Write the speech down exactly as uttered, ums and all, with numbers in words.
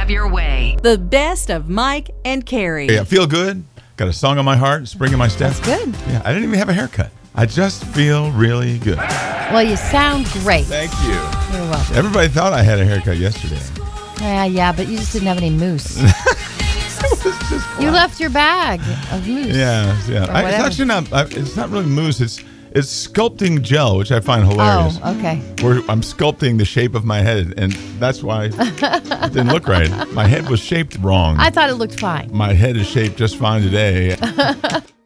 have your way. The best of Mike and Carrie. Hey, I feel good. Got a song on my heart, spring in my step. That's good. Yeah, I didn't even have a haircut. I just feel really good. Well, you sound great. Thank you. You're welcome. Everybody thought I had a haircut yesterday. Yeah, yeah, but you just didn't have any mousse. You left your bag of mousse. Yeah, yeah. I, it's whatever. actually not. I, it's not really mousse. It's it's sculpting gel, which I find hilarious. Oh, okay. Where I'm sculpting the shape of my head, and that's why it didn't look right. My head was shaped wrong. I thought it looked fine. My head is shaped just fine today.